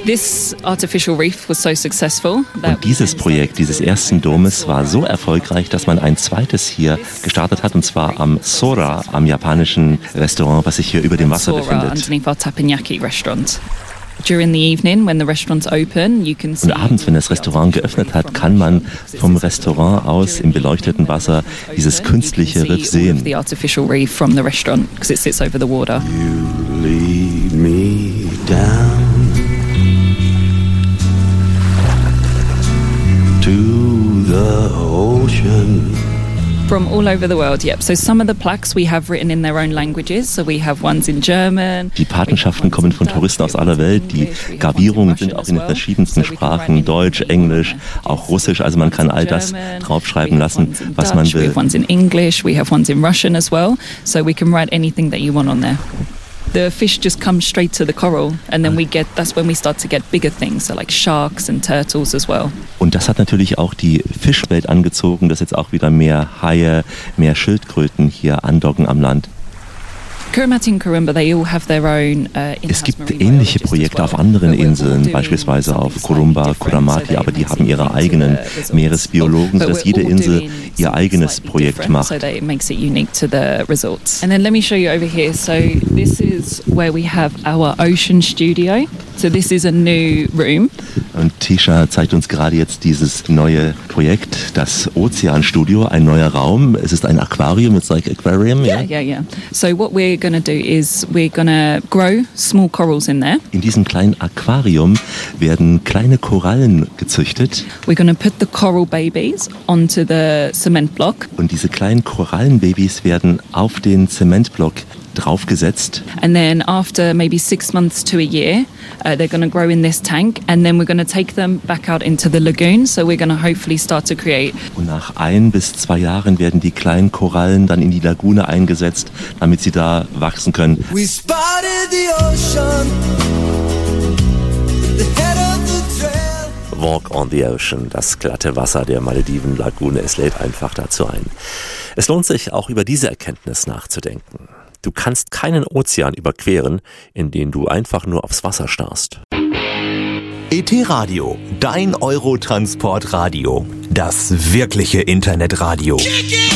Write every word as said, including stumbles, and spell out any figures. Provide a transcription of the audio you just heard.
This artificial reef was so successful. Und dieses Projekt, dieses ersten Domes, war so erfolgreich, dass man ein zweites hier gestartet hat, und zwar am Sora, am japanischen Restaurant, was sich hier über dem Wasser befindet. Underneath our teppanyaki restaurant. During the evening, when the restaurants open, you can see. Und abends, wenn das Restaurant geöffnet hat, kann man vom Restaurant aus im beleuchteten Wasser dieses künstliche Riff sehen. The artificial reef from the restaurant because it sits over the water. You lead me down to the ocean. From all over the world, yep. So some of the plaques we have written in their own languages. So we have ones in German. Die Patenschaften kommen von Touristen aus aller Welt. Die Gravierungen sind auch in den verschiedensten Sprachen, Deutsch, Englisch, auch Russisch. Also man kann all das draufschreiben lassen, was man will. We have ones in English, we have ones in Russian as well. So we can write anything that you want on there. The fish just comes straight to the coral, and then we get, that's when we start to get bigger things, so like sharks and turtles as well. Und das hat natürlich auch die Fischwelt angezogen, dass jetzt auch wieder mehr Haie, mehr Schildkröten hier andocken am Land. Kiribati und Kurumba, they all have their own, uh, es gibt ähnliche Projekte auf anderen Inseln, beispielsweise auf Kurumba, Kuramati, aber die haben ihre eigenen Meeresbiologen, sodass jede Insel ihr eigenes Projekt macht. So that it makes it unique to the resorts. And then let me show you over here. So this is where we have our ocean studio. So this is a new room. Und Tisha zeigt uns gerade jetzt dieses neue Projekt, das Ozeanstudio, ein neuer Raum. Es ist ein Aquarium, it's like aquarium. Yeah, yeah, yeah. So what we're going to do is we're going to grow small corals in there. In diesem kleinen Aquarium werden kleine Korallen gezüchtet. We're going to put the coral babies onto the cement block. Und diese kleinen Korallenbabys werden auf den Zementblock draufgesetzt. And then after maybe six months to a year, uh, they're going to grow in this tank, and then we're going to take them back out into the lagoon. So we're going to hopefully start to create. Und nach ein bis zwei Jahren werden die kleinen Korallen dann in die Lagune eingesetzt, damit sie da wachsen können. We spotted the ocean, the head of the trail. Walk on the Ocean, das glatte Wasser der Malediven-Lagune, es lädt einfach dazu ein. Es lohnt sich, auch über diese Erkenntnis nachzudenken. Du kannst keinen Ozean überqueren, indem du einfach nur aufs Wasser starrst. E T Radio, dein Eurotransport-Radio. Das wirkliche Internetradio.